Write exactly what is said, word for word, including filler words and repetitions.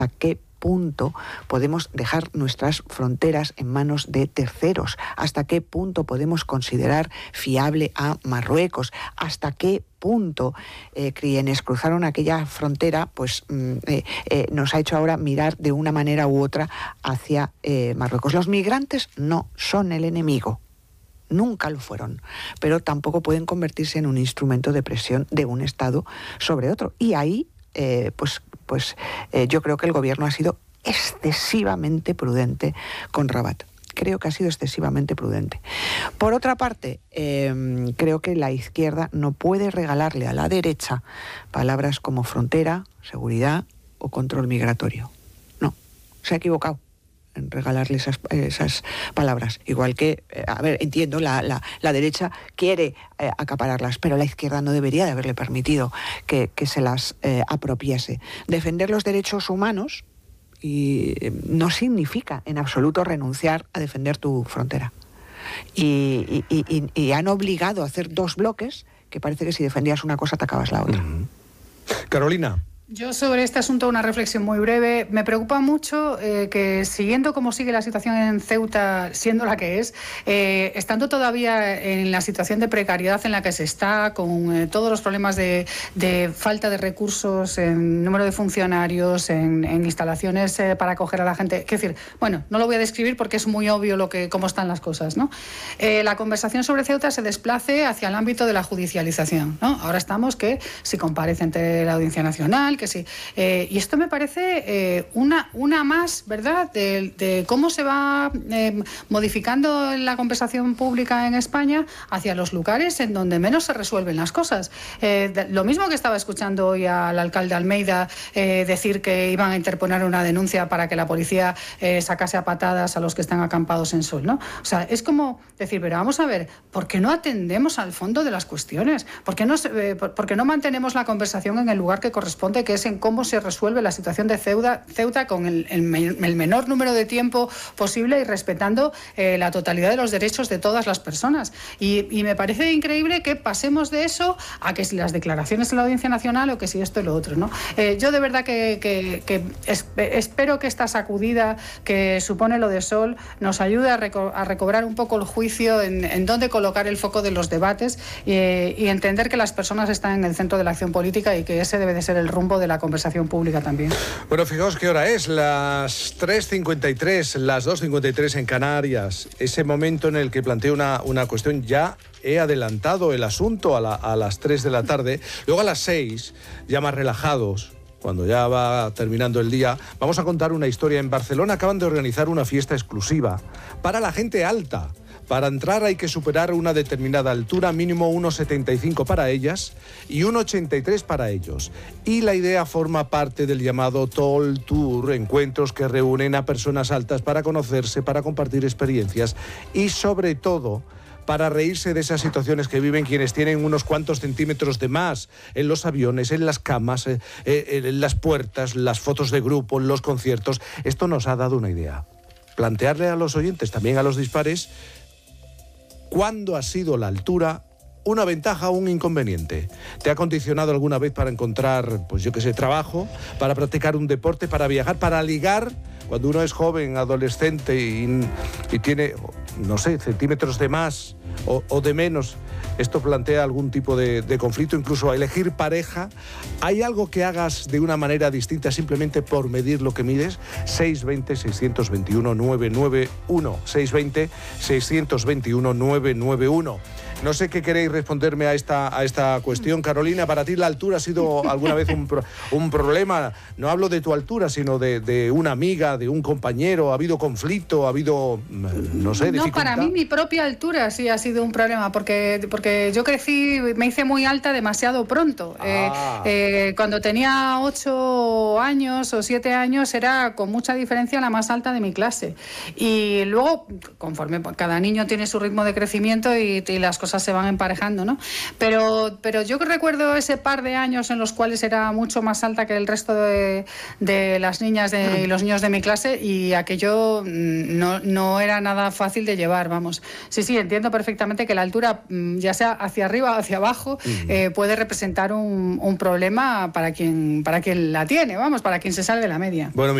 qué punto podemos dejar nuestras fronteras en manos de terceros, hasta qué punto podemos considerar fiable a Marruecos, hasta qué punto eh, quienes cruzaron aquella frontera pues eh, eh, nos ha hecho ahora mirar de una manera u otra hacia eh, Marruecos. Los migrantes no son el enemigo. Nunca lo fueron, pero tampoco pueden convertirse en un instrumento de presión de un Estado sobre otro. Y ahí, eh, pues, pues eh, yo creo que el gobierno ha sido excesivamente prudente con Rabat. Creo que ha sido excesivamente prudente. Por otra parte, eh, creo que la izquierda no puede regalarle a la derecha palabras como frontera, seguridad o control migratorio. No, se ha equivocado en regalarle esas, esas palabras. Igual que, eh, a ver, entiendo, la, la, la derecha quiere eh, acapararlas, pero la izquierda no debería de haberle permitido que, que se las eh, apropiase. Defender los derechos humanos y, eh, no significa en absoluto renunciar a defender tu frontera. Y, y, y, y han obligado a hacer dos bloques que parece que si defendías una cosa atacabas la otra. Uh-huh. Carolina. Yo sobre este asunto una reflexión muy breve. Me preocupa mucho eh, que siguiendo como sigue la situación en Ceuta, siendo la que es, eh, estando todavía en la situación de precariedad en la que se está, con eh, todos los problemas de, de falta de recursos, en número de funcionarios, en, en instalaciones eh, para acoger a la gente. Quiero decir, bueno, no lo voy a describir porque es muy obvio lo que, cómo están las cosas, ¿no? Eh, la conversación sobre Ceuta se desplace hacia el ámbito de la judicialización, ¿no? Ahora estamos que si comparece ante la Audiencia Nacional, que sí. Eh, y esto me parece eh, una, una más, ¿verdad?, de, de cómo se va eh, modificando la conversación pública en España hacia los lugares en donde menos se resuelven las cosas. Eh, de, lo mismo que estaba escuchando hoy al alcalde Almeida eh, decir que iban a interponer una denuncia para que la policía eh, sacase a patadas a los que están acampados en Sol, ¿no? O sea, es como decir, pero vamos a ver, ¿por qué no atendemos al fondo de las cuestiones? ¿Por qué no, eh, por, por qué no mantenemos la conversación en el lugar que corresponde, que es en cómo se resuelve la situación de Ceuta, Ceuta con el, el, el menor número de tiempo posible y respetando eh, la totalidad de los derechos de todas las personas? Y, y me parece increíble que pasemos de eso a que si las declaraciones en la Audiencia Nacional o que si esto y lo otro, ¿no? Eh, yo de verdad que, que, que es, espero que esta sacudida que supone lo de Sol nos ayude a, reco a recobrar un poco el juicio en, en dónde colocar el foco de los debates y, y entender que las personas están en el centro de la acción política y que ese debe de ser el rumbo de la conversación pública también. Bueno, fijaos qué hora es, las tres cincuenta y tres, las dos cincuenta y tres en Canarias. Ese momento en el que planteo una, una cuestión, ya he adelantado el asunto a, la, a las tres de la tarde. Luego a las seis, ya más relajados, cuando ya va terminando el día, vamos a contar una historia. En Barcelona acaban de organizar una fiesta exclusiva para la gente alta. Para entrar hay que superar una determinada altura, mínimo uno setenta y cinco para ellas y uno ochenta y tres para ellos. Y la idea forma parte del llamado Tall Tour, encuentros que reúnen a personas altas para conocerse, para compartir experiencias y sobre todo para reírse de esas situaciones que viven quienes tienen unos cuantos centímetros de más en los aviones, en las camas, eh, eh, en las puertas, las fotos de grupo, en los conciertos. Esto nos ha dado una idea. Plantearle a los oyentes, también a los dispares, ¿cuándo ha sido la altura una ventaja o un inconveniente? ¿Te ha condicionado alguna vez para encontrar, pues yo qué sé, trabajo, para practicar un deporte, para viajar, para ligar? Cuando uno es joven, adolescente y, y tiene, no sé, centímetros de más o, o de menos, esto plantea algún tipo de, de conflicto, incluso a elegir pareja. ¿Hay algo que hagas de una manera distinta simplemente por medir lo que mides? seis veinte, seiscientos veintiuno, novecientos noventa y uno. seis veinte, seiscientos veintiuno, novecientos noventa y uno. No sé qué queréis responderme a esta, a esta cuestión. Carolina, ¿para ti la altura ha sido alguna vez un, pro, un problema? No hablo de tu altura, sino de, de una amiga, de un compañero. ¿Ha habido conflicto? ¿Ha habido, no sé, dificultad? No, para mí mi propia altura sí ha sido un problema, porque, porque yo crecí, me hice muy alta demasiado pronto. Ah. Eh, eh, cuando tenía ocho años o siete años era con mucha diferencia la más alta de mi clase. Y luego, conforme cada niño tiene su ritmo de crecimiento y, y las cosas cosas se van emparejando, ¿no? Pero, pero yo recuerdo ese par de años en los cuales era mucho más alta que el resto de, de las niñas de, y los niños de mi clase, y aquello no, no era nada fácil de llevar, vamos. Sí, sí, entiendo perfectamente que la altura, ya sea hacia arriba o hacia abajo, uh-huh. eh, puede representar un, un problema para quien, para quien la tiene, vamos, para quien se sale de la media. Bueno,